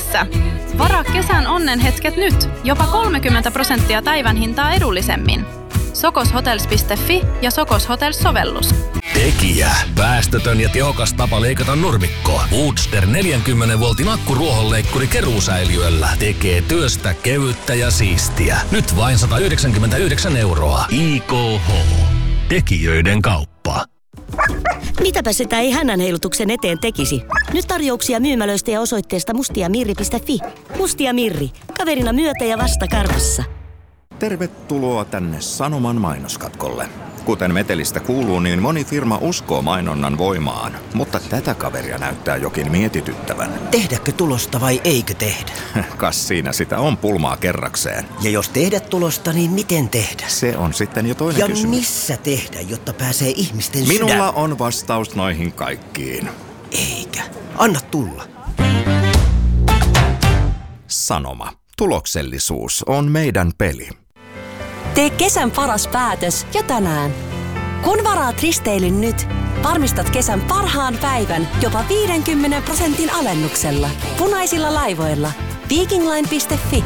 Kymppissä. Varaa kesän onnenhetket nyt. Jopa 30% päivän hintaa edullisemmin. Sokoshotels.fi ja Sokos Hotels-sovellus. Tekijä. Päästötön ja tehokas tapa leikata nurmikko. Woodster 40 voltin akkuruohonleikkuri keruusäiliöllä tekee työstä kevyttä ja siistiä. Nyt vain 199 €. IKH. Tekijöiden kauppa. Mitäpä sitä ei hännänheilutuksen eteen tekisi? Nyt tarjouksia myymälöistä ja osoitteesta mustiamirri.fi. Mustia Mirri. Kaverina myötä ja vastakarvassa. Tervetuloa tänne Sanoman mainoskatkolle. Kuten metelistä kuuluu, niin moni firma uskoo mainonnan voimaan, mutta tätä kaveria näyttää jokin mietityttävän. Tehdäkö tulosta vai eikö tehdä? Kas siinä sitä on pulmaa kerrakseen. Ja jos tehdä tulosta, niin miten tehdä? Se on sitten jo toinen kysymys. Ja missä tehdä, jotta pääsee ihmisten Minulla sydän? on vastaus noihin kaikkiin. Eikä. Anna tulla. Sanoma. Tuloksellisuus on meidän peli. Tee kesän paras päätös jo tänään. Kun varaat risteilyn nyt, varmistat kesän parhaan päivän jopa 50% alennuksella. Punaisilla laivoilla. Vikingline.fi.